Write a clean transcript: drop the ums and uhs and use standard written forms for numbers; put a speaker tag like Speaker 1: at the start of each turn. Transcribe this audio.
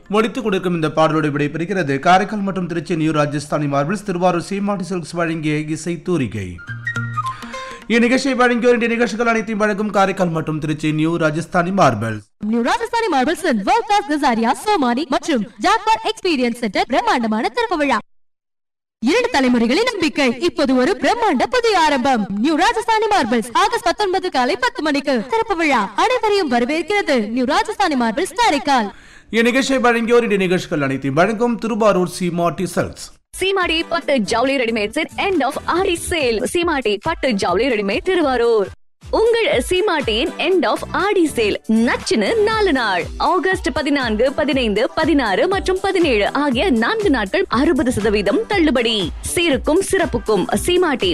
Speaker 1: முடித்துக் கொடுக்கும் இந்த பாடலோடு விடைபெறுகிறது காரைக்கால் மற்றும் திருச்சி நியூ ராஜஸ்தானி மார்பிள்ஸ், திருவாரூர் சீமாட்டி சில்க்ஸ் வழங்கிய இசை தூரிகை. இந்நிகழ்ச்சியை வழங்கியோர் இந்த நிகழ்ச்சிகள் அனைத்தையும் வழங்கும் காரைக்கால் மற்றும் Trichy new Rajasthani marbles.
Speaker 2: New Rajasthani marbles world class Kajaria Somani மற்றும் ஜாக்வார் எக்ஸ்பீரியன்ஸ் சென்டர் பிரம்மாண்டமான திறப்பு விழா. 2 தலைமுறைகளின் நம்பிக்கை இப்போது ஒரு பிரம்மாண்ட புதிய ஆரம்பம். நியூ ராஜஸ்தானி மார்பிள்ஸ் ஆகஸ்ட் 19 காலை 10 மணிக்கு திறப்பு விழா. அனைவரையும் வரவேற்கிறது நியூ ராஜஸ்தானி மார்பிள்ஸ் காரைக்கால்.
Speaker 1: இந்நிகழ்ச்சியை வழங்கியோர் இந்த நிகழ்ச்சிகள் அனைத்தையும் வழங்கும் திருவாரூர் சீமாட்டி சில்க்ஸ்.
Speaker 3: சீமாட்டி பட்டு ஜவுளி readymade set end of Aadi sale. சீமாட்டி பட்டு ஜவுளி ரெடிமேட் திருவாரூர். உங்கள் சீமாட்டியின் எண்ட் ஆஃப் ஆடி சேல் நச்சுன்னு 4 நாள் ஆகஸ்ட் 14, 15, 16 மற்றும் 17 ஆகிய 4 நாட்கள் 60% தள்ளுபடி. சீருக்கும் சிறப்புக்கும் சீமாட்டி